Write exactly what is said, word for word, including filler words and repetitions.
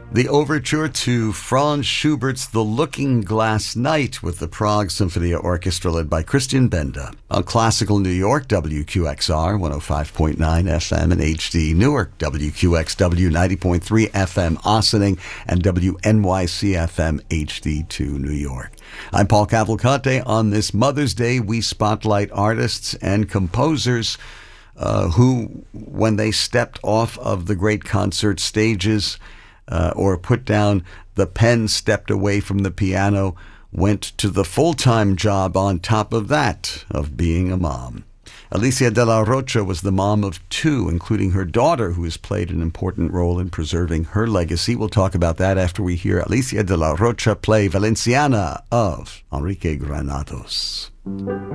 The overture to Franz Schubert's The Looking Glass Night with the Prague Symphonia Orchestra led by Christian Benda. On Classical New York, W Q X R, one oh five point nine F M and H D Newark, W Q X W, ninety point three F M Ossining, and W N Y C F M H D two New York. I'm Paul Cavalcante. On this Mother's Day, we spotlight artists and composers uh, who, when they stepped off of the great concert stages, Uh, or put down the pen, stepped away from the piano, went to the full-time job on top of that of being a mom. Alicia de la Rocha was the mom of two, including her daughter, who has played an important role in preserving her legacy. We'll talk about that after we hear Alicia de la Rocha play Valenciana of Enrique Granados.